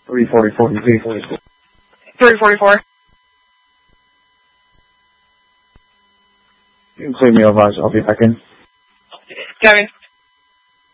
344. 344. You can clear me over. I'll be back in. Got me.